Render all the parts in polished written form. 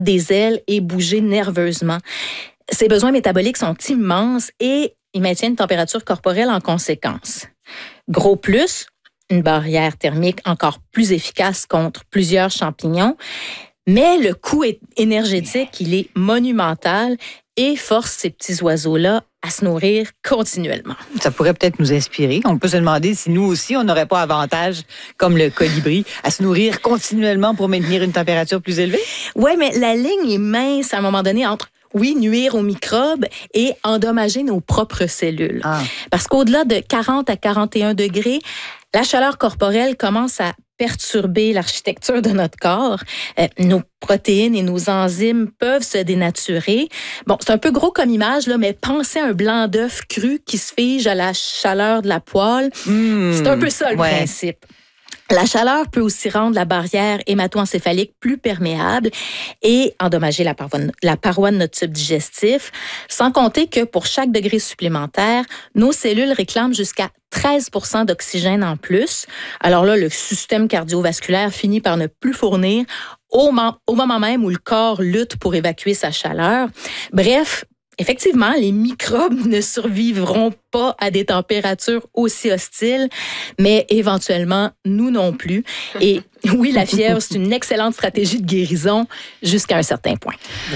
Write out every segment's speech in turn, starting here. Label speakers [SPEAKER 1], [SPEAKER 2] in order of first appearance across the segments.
[SPEAKER 1] des ailes et bouger nerveusement. Ces besoins métaboliques sont immenses et ils maintiennent une température corporelle en conséquence. Gros plus, une barrière thermique encore plus efficace contre plusieurs champignons, mais le coût énergétique, il est monumental et force ces petits oiseaux-là à se nourrir continuellement.
[SPEAKER 2] Ça pourrait peut-être nous inspirer. On peut se demander si nous aussi, on n'aurait pas avantage, comme le colibri, à se nourrir continuellement pour maintenir une température plus élevée?
[SPEAKER 1] Oui, mais la ligne est mince à un moment donné entre nuire aux microbes et endommager nos propres cellules. Parce qu'au-delà de 40 à 41 degrés, la chaleur corporelle commence à perturber l'architecture de notre corps. Nos protéines et nos enzymes peuvent se dénaturer. Bon, c'est un peu gros comme image, là, mais pensez à un blanc d'œuf cru qui se fige à la chaleur de la poêle. C'est un peu ça le principe. La chaleur peut aussi rendre la barrière hémato-encéphalique plus perméable et endommager la paroi de notre tube digestif, sans compter que pour chaque degré supplémentaire, nos cellules réclament jusqu'à 13% d'oxygène en plus. Alors là, le système cardiovasculaire finit par ne plus fournir au moment même où le corps lutte pour évacuer sa chaleur. Bref, effectivement, les microbes ne survivront pas à des températures aussi hostiles, mais éventuellement, nous non plus. Et oui, la fièvre, c'est une excellente stratégie de guérison jusqu'à un certain point.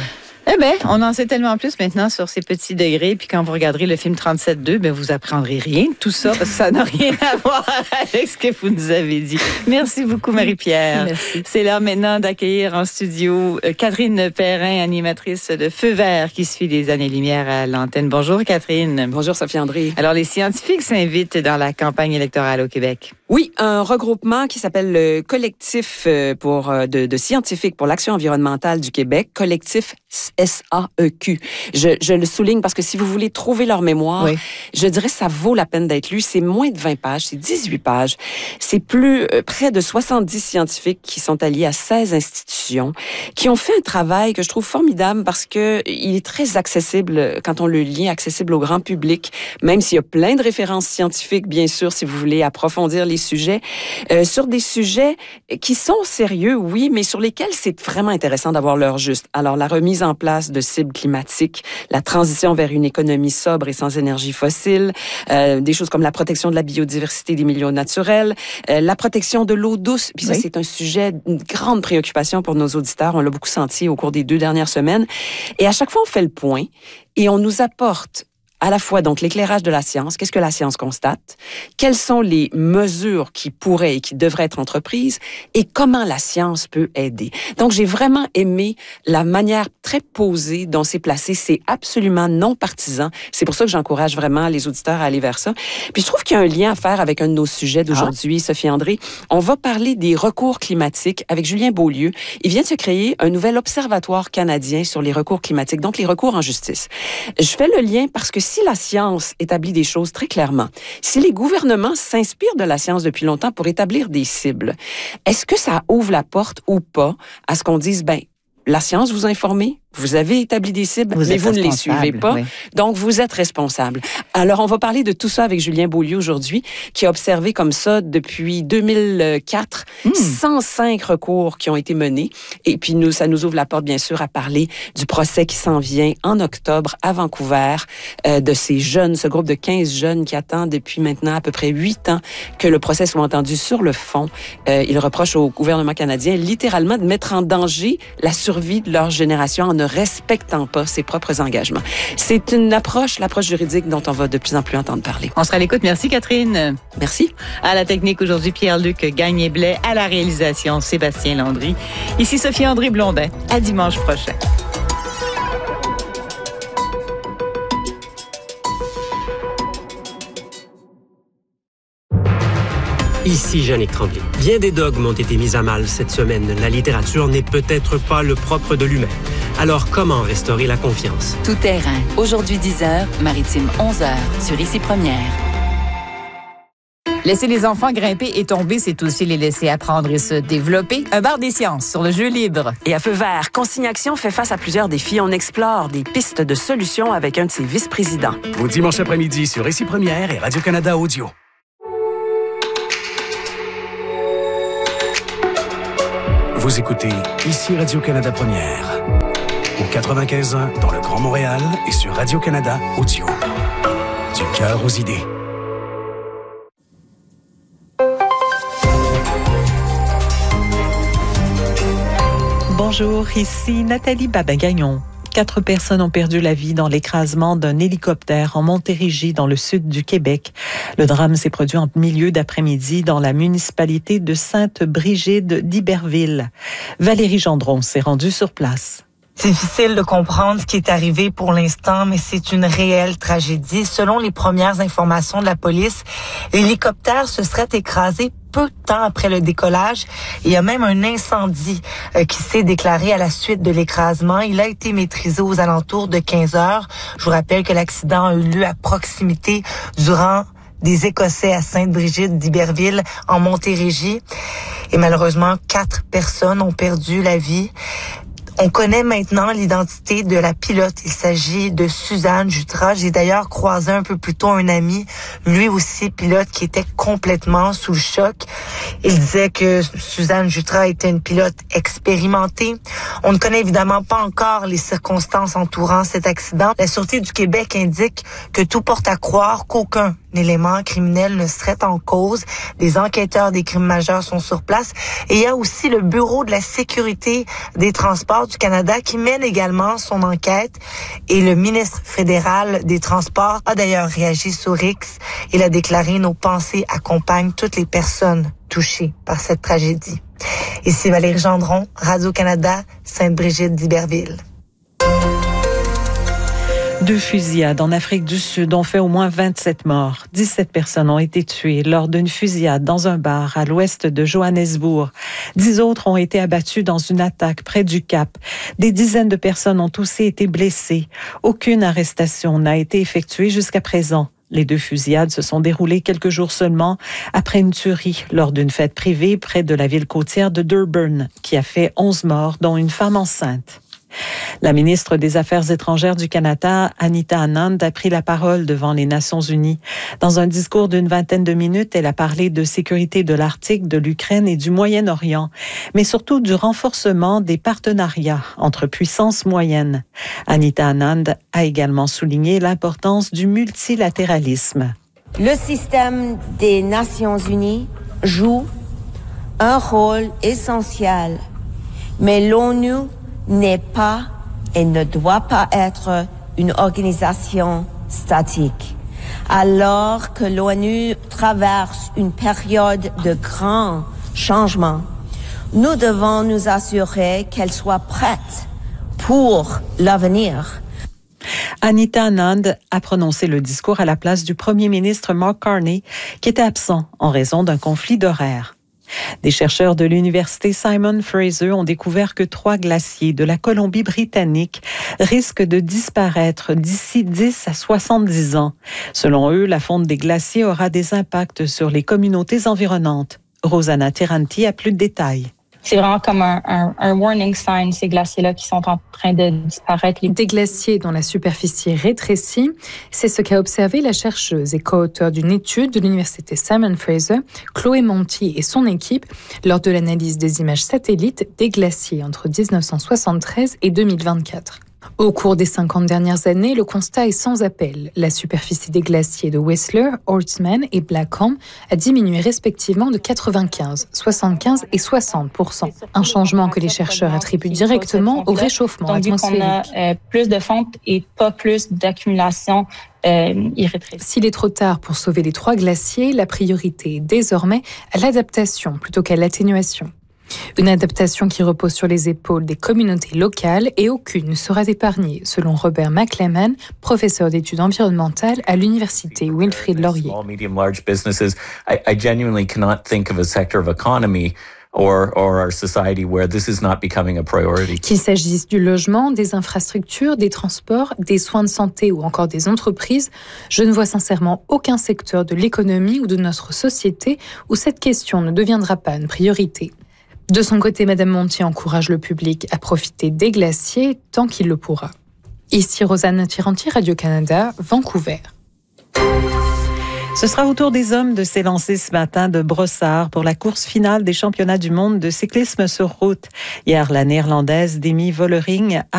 [SPEAKER 2] Eh bien, on en sait tellement plus maintenant sur ces petits degrés. Puis quand vous regarderez le film 37.2, ben vous apprendrez rien de tout ça parce que ça n'a rien à voir avec ce que vous nous avez dit. Merci beaucoup, Marie-Pierre.
[SPEAKER 1] Merci.
[SPEAKER 2] C'est l'heure maintenant d'accueillir en studio Catherine Perrin, animatrice de Feu vert qui suit les années-lumière à l'antenne. Bonjour, Catherine.
[SPEAKER 3] Bonjour, Sophie André.
[SPEAKER 2] Alors, les scientifiques s'invitent dans la campagne électorale au Québec.
[SPEAKER 3] Oui, un regroupement qui s'appelle le Collectif de scientifiques pour l'action environnementale du Québec, Collectif SAEQ. Je le souligne parce que si vous voulez trouver leur mémoire, je dirais que ça vaut la peine d'être lu. C'est moins de 20 pages, c'est 18 pages. C'est près de 70 scientifiques qui sont alliés à 16 institutions, qui ont fait un travail que je trouve formidable parce que il est très accessible quand on le lit, accessible au grand public, même s'il y a plein de références scientifiques, bien sûr, si vous voulez approfondir les sujets, sur des sujets qui sont sérieux, oui, mais sur lesquels c'est vraiment intéressant d'avoir l'heure juste. Alors, la remise en place de cibles climatiques, la transition vers une économie sobre et sans énergie fossile, des choses comme la protection de la biodiversité des milieux naturels, la protection de l'eau douce. Puis ça, c'est un sujet, une grande préoccupation pour nos auditeurs. On l'a beaucoup senti au cours des 2 dernières semaines. Et à chaque fois, on fait le point et on nous apporte à la fois donc l'éclairage de la science, qu'est-ce que la science constate, quelles sont les mesures qui pourraient et qui devraient être entreprises et comment la science peut aider. Donc j'ai vraiment aimé la manière très posée dont c'est placé, c'est absolument non partisan. C'est pour ça que j'encourage vraiment les auditeurs à aller vers ça. Puis je trouve qu'il y a un lien à faire avec un de nos sujets d'aujourd'hui, Sophie André. On va parler des recours climatiques avec Julien Beaulieu. Il vient de se créer un nouvel observatoire canadien sur les recours climatiques, donc les recours en justice. Je fais le lien parce que si la science établit des choses très clairement, si les gouvernements s'inspirent de la science depuis longtemps pour établir des cibles, est-ce que ça ouvre la porte ou pas à ce qu'on dise, la science vous a informé, vous avez établi des cibles, mais vous ne les suivez pas. Donc, vous êtes responsable. Alors, on va parler de tout ça avec Julien Beaulieu aujourd'hui, qui a observé comme ça depuis 2004 105 recours qui ont été menés. Et puis, ça nous ouvre la porte, bien sûr, à parler du procès qui s'en vient en octobre à Vancouver, de ce groupe de 15 jeunes qui attendent depuis maintenant à peu près 8 ans que le procès soit entendu sur le fond. Ils reprochent au gouvernement canadien littéralement de mettre en danger la survie de leur génération en ne respectant pas ses propres engagements. C'est l'approche juridique dont on va de plus en plus entendre parler.
[SPEAKER 2] On sera à l'écoute. Merci, Catherine.
[SPEAKER 3] Merci.
[SPEAKER 2] À la technique aujourd'hui, Pierre-Luc Gagné-Blais. À la réalisation, Sébastien Landry. Ici Sophie André Blondin. À dimanche prochain.
[SPEAKER 4] Ici Jannick Tremblay. Bien des dogmes ont été mis à mal cette semaine. La littérature n'est peut-être pas le propre de l'humain. Alors, comment restaurer la confiance?
[SPEAKER 5] Tout terrain. Aujourd'hui 10h, Maritime 11h, sur Ici Première.
[SPEAKER 6] Laisser les enfants grimper et tomber, c'est aussi les laisser apprendre et se développer. Un bar des sciences sur le jeu libre.
[SPEAKER 7] Et à Feu vert, Consigne Action fait face à plusieurs défis. On explore des pistes de solutions avec un de ses vice-présidents.
[SPEAKER 8] Au dimanche après-midi sur Ici Première et Radio-Canada Audio. Vous écoutez ici Radio-Canada Première. Au 95.1 dans le Grand Montréal et sur Radio-Canada Audio. Du cœur aux idées.
[SPEAKER 9] Bonjour, ici Nathalie Babin-Gagnon. 4 personnes ont perdu la vie dans l'écrasement d'un hélicoptère en Montérégie, dans le sud du Québec. Le drame s'est produit en milieu d'après-midi dans la municipalité de Sainte-Brigide d'Iberville. Valérie Gendron s'est rendue sur place.
[SPEAKER 10] C'est difficile de comprendre ce qui est arrivé pour l'instant, mais c'est une réelle tragédie. Selon les premières informations de la police, l'hélicoptère se serait écrasé peu de temps après le décollage. Il y a même un incendie qui s'est déclaré à la suite de l'écrasement. Il a été maîtrisé aux alentours de 15 heures. Je vous rappelle que l'accident a eu lieu à proximité durant des Écossais à Sainte-Brigide d'Iberville en Montérégie. Et malheureusement, 4 personnes ont perdu la vie. On connaît maintenant l'identité de la pilote. Il s'agit de Suzanne Jutras. J'ai d'ailleurs croisé un peu plus tôt un ami, lui aussi pilote, qui était complètement sous le choc. Il disait que Suzanne Jutras était une pilote expérimentée. On ne connaît évidemment pas encore les circonstances entourant cet accident. La Sûreté du Québec indique que tout porte à croire qu'aucun élément criminel ne serait en cause. Les enquêteurs des crimes majeurs sont sur place. Et il y a aussi le Bureau de la sécurité des transports du Canada qui mène également son enquête. Et le ministre fédéral des Transports a d'ailleurs réagi sur X. Il a déclaré « Nos pensées accompagnent toutes les personnes touchées par cette tragédie ». Ici Valérie Gendron, Radio-Canada, Sainte-Brigide d'Iberville.
[SPEAKER 9] 2 fusillades en Afrique du Sud ont fait au moins 27 morts. 17 personnes ont été tuées lors d'une fusillade dans un bar à l'ouest de Johannesburg. 10 autres ont été abattues dans une attaque près du Cap. Des dizaines de personnes ont aussi été blessées. Aucune arrestation n'a été effectuée jusqu'à présent. Les 2 fusillades se sont déroulées quelques jours seulement après une tuerie lors d'une fête privée près de la ville côtière de Durban, qui a fait 11 morts, dont une femme enceinte. La ministre des Affaires étrangères du Canada, Anita Anand, a pris la parole devant les Nations unies. Dans un discours d'une vingtaine de minutes, elle a parlé de sécurité de l'Arctique, de l'Ukraine et du Moyen-Orient, mais surtout du renforcement des partenariats entre puissances moyennes. Anita Anand a également souligné l'importance du multilatéralisme.
[SPEAKER 11] Le système des Nations unies joue un rôle essentiel, mais l'ONU n'est pas et ne doit pas être une organisation statique. Alors que l'ONU traverse une période de grands changements, nous devons nous assurer qu'elle soit prête pour l'avenir.
[SPEAKER 9] Anita Anand a prononcé le discours à la place du premier ministre Mark Carney, qui était absent en raison d'un conflit d'horaire. Des chercheurs de l'université Simon Fraser ont découvert que 3 glaciers de la Colombie-Britannique risquent de disparaître d'ici 10 à 70 ans. Selon eux, la fonte des glaciers aura des impacts sur les communautés environnantes. Rosanna Tiranti a plus de détails.
[SPEAKER 12] C'est vraiment comme un warning sign, ces glaciers-là qui sont en train de disparaître.
[SPEAKER 13] Des glaciers dont la superficie rétrécit, c'est ce qu'a observé la chercheuse et co-auteure d'une étude de l'université Simon Fraser, Chloé Monti et son équipe, lors de l'analyse des images satellites des glaciers entre 1973 et 2024. Au cours des 50 dernières années, le constat est sans appel. La superficie des glaciers de Whistler, Horstman et Blackham a diminué respectivement de 95, 75 et 60%. Un changement que les chercheurs attribuent directement au réchauffement atmosphérique.
[SPEAKER 12] Donc, on a plus de fonte et pas plus d'accumulation irrétrécie.
[SPEAKER 13] S'il est trop tard pour sauver les 3 glaciers, la priorité est désormais à l'adaptation plutôt qu'à l'atténuation. Une adaptation qui repose sur les épaules des communautés locales et aucune ne sera épargnée, selon Robert McLeman, professeur d'études environnementales à l'université Wilfrid Laurier.
[SPEAKER 14] Small, medium, large businesses. I genuinely cannot think of a sector of economy or our society where this is not becoming a priority.
[SPEAKER 13] Qu'il s'agisse du logement, des infrastructures, des transports, des soins de santé ou encore des entreprises, je ne vois sincèrement aucun secteur de l'économie ou de notre société où cette question ne deviendra pas une priorité. De son côté, Mme Monti encourage le public à profiter des glaciers tant qu'il le pourra. Ici Rosanna Tiranti, Radio-Canada, Vancouver.
[SPEAKER 9] Ce sera au tour des hommes de s'élancer ce matin de Brossard pour la course finale des championnats du monde de cyclisme sur route. Hier, la Néerlandaise Demi Vollering